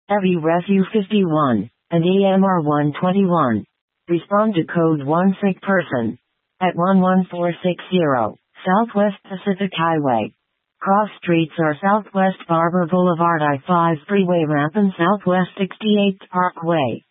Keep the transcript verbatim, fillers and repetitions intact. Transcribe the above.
Heavy Refu fifty-one, and E M R one twenty-one. Respond to code one sick person. At one one four six zero, Southwest Pacific Highway. Cross streets are Southwest Barber Boulevard I five Freeway Ramp and Southwest sixty-eighth Parkway.